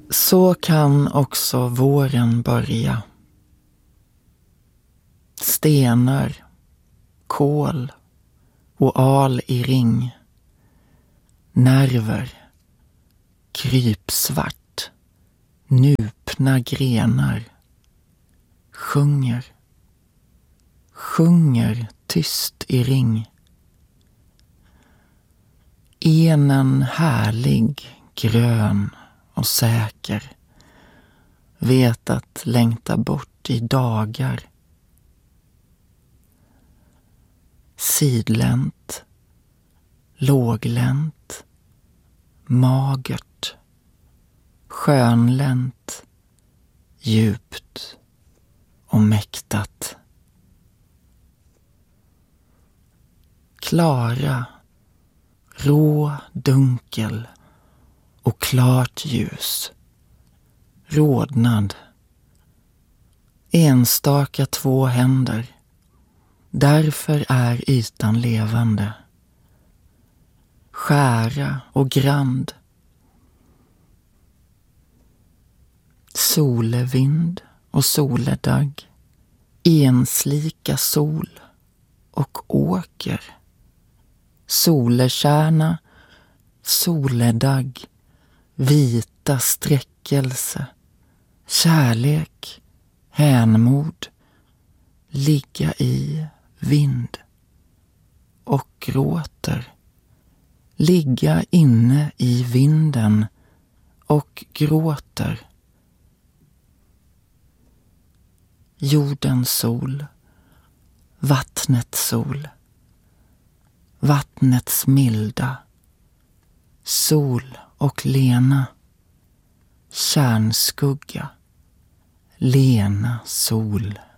Så kan också våren börja. Stenar, kol och al i ring. Nerver, krypsvart, nupna grenar. Sjunger tyst i ring. Enen härlig, grön och säker, vet att längta bort i dagar. Sidlänt, låglänt, magert, skönlänt, djupt och mäktat. Klara, rå, dunkel och klart ljus. Rodnad. Enstaka två händer. Därför är ytan levande. Skära och grand. Solevind och soledagg. Enslika sol och åker. Solekärna, soledagg, vita sträckelse, kärlek, hänmod, ligga i vind och gråter, ligga inne i vinden och gråter. Jordens sol, vattnets sol, vattnets milda, sol och lena, kärnskugga, lena sol.